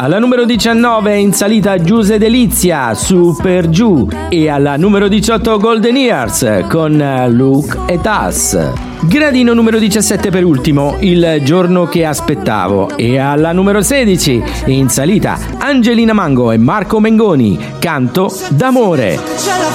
Alla numero 19 in salita Giuse Delizia, Super Giù, e alla numero 18 Golden Years con Look at Us. Gradino numero 17 per ultimo, Il giorno che aspettavo, e alla numero 16 in salita Angelina Mango e Marco Mengoni, Canto d'amore.